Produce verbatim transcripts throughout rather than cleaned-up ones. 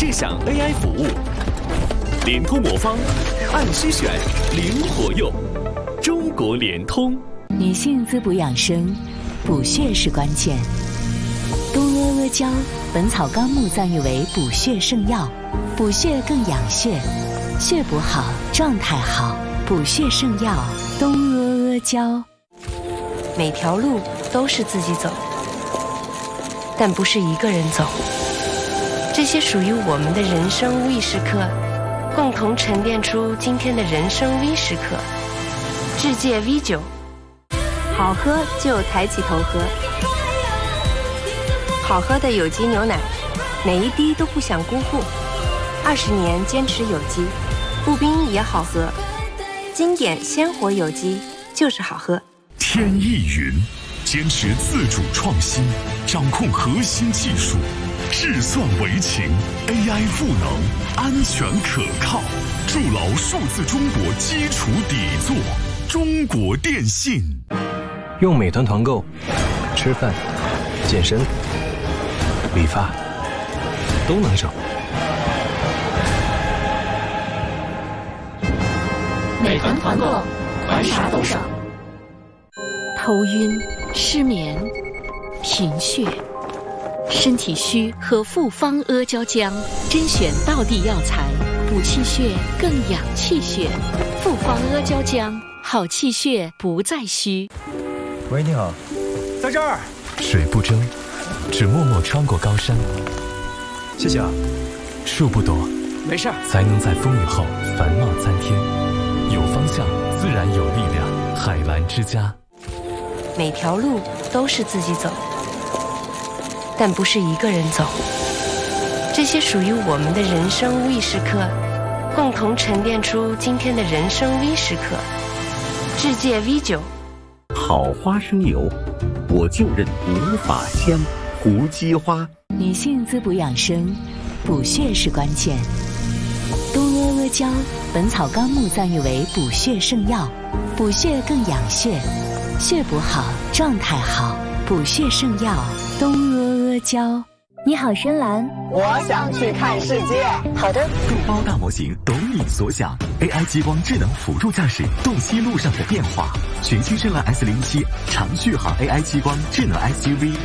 智享 A I 服务，联通魔方，按需选，灵活用。中国联通。 女性滋补养生，补血是关键。东阿阿胶，《本草纲目》赞誉为补血圣药，补血更养血，血补好，状态好，补血圣药东阿阿胶。 每条路都是自己走，但不是一个人走。这些属于我们的人生 V 时刻，共同沉淀出今天的人生 V 时刻。智界 V 九，好喝就抬起头喝。好喝的有机牛奶，每一滴都不想辜负。二十年坚持有机，步冰也好喝。经典鲜活有机就是好喝。 天意云，坚持自主创新，掌控核心技术，智算为情 ，A I 赋能，安全可靠，筑牢数字中国基础底座。中国电信， 用美团团购，吃饭、健身、理发都能省。 美团团购，团啥都省。 头晕、失眠、贫血、身体虚，喝复方阿胶浆，甄选道地药材，补气血更养气血。复方阿胶浆，好气血不再虚。 喂，你好， 在这儿。 水不争，只默默穿过高山。 谢谢啊。 树不多， 没事， 才能在风雨后繁茂参天。有方向，自然有力量。海蓝之家。 每条路都是自己走，但不是一个人走。这些属于我们的人生 V 时刻，共同沉淀出今天的人生 V 时刻。智界 V 九， 好花生油，我就认无法香。胡姬花。 女性滋补养生，补血是关键。东阿阿胶，《本草纲目》赞誉为补血圣药，补血更养血，血补好，状态好，补血圣药东阿阿胶。 你好，深蓝， 我想去看世界。 好的， 众包大模型，懂你所想。A I 激光智能辅助驾驶，洞悉路上的变化。全新深蓝 S 零七长续航 A I 激光智能 S U V。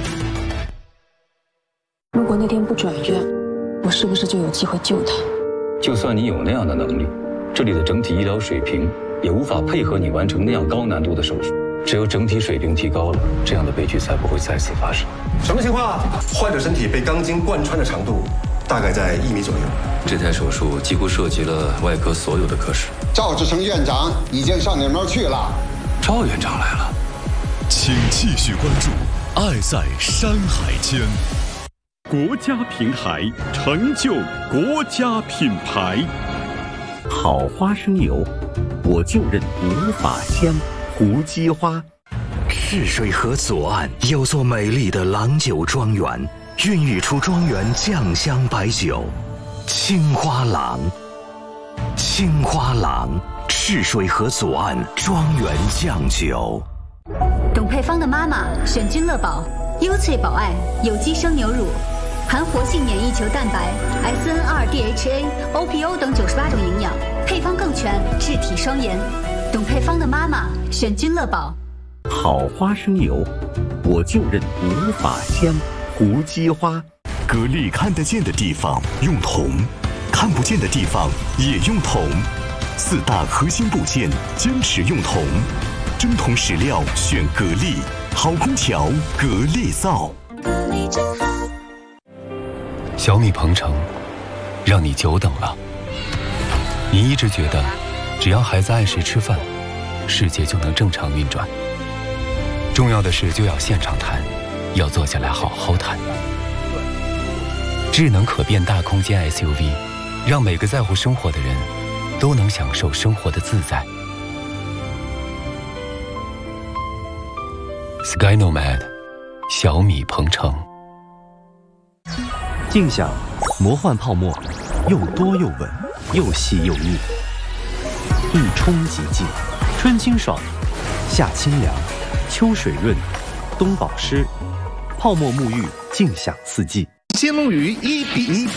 如果那天不转院，我是不是就有机会救他？ 就算你有那样的能力，这里的整体医疗水平也无法配合你完成那样高难度的手术。只有整体水平提高了，这样的悲剧才不会再次发生。 什么情况？患者身体被钢筋贯穿的长度大概在一米左右。 这台手术几乎涉及了外科所有的科室。 赵志成院长已经上你那儿去了。 赵院长来了， 请继续关注《爱在山海间》。 国家平台，成就国家品牌。 好花生油，我就认无法香。胡姬花。 赤水河左岸有座美丽的郎酒庄园，孕育出庄园酱香白酒青花郎。青花郎，赤水河左岸庄园酱酒。 董佩芳的妈妈选君乐宝，优萃宝爱有机生牛乳，含活性免疫球蛋白、S N R D H A、O P O 等九十八种营养，配方更全，质体双颜。董佩芳的妈妈选君乐宝。 好花生油，我就认无法香。胡姬花。 格力看得见的地方用铜，看不见的地方也用铜。四大核心部件坚持用铜，真铜实料选格力，好空调格力造。 格力真好。 小米鹏程，让你久等了。你一直觉得只要孩子按时吃饭，世界就能正常运转。重要的事就要现场谈，要坐下来好好谈。智能可变大空间 S U V， 让每个在乎生活的人都能享受生活的自在。Sky Nomad， 小米鹏程。 静享魔幻泡沫，又多又稳，又细又密。一冲即净，春清爽，夏清凉，秋水润，冬保湿，泡沫沐浴，静享四季。 新龙鱼一比一。